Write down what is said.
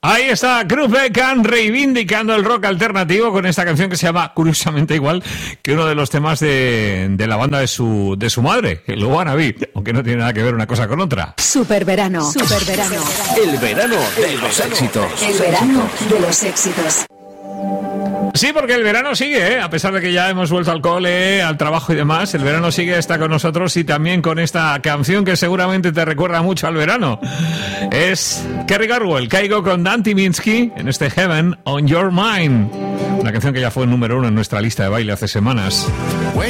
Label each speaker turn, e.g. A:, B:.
A: Ahí está Cruz Becan reivindicando el rock alternativo con esta canción que se llama, curiosamente igual, que uno de los temas de la banda de su madre, el Wannabe, aunque no tiene nada que ver una cosa con otra.
B: Superverano. Superverano.
C: El verano de los éxitos.
B: El verano de los éxitos.
A: Sí, porque el verano sigue, a pesar de que ya hemos vuelto al cole, al trabajo y demás, el verano sigue, está con nosotros y también con esta canción que seguramente te recuerda mucho al verano. Es Kerry Garwell, Caigo con Dan Tyminski en este Heaven on Your Mind. Una canción que ya fue el número 1 en nuestra lista de baile hace semanas.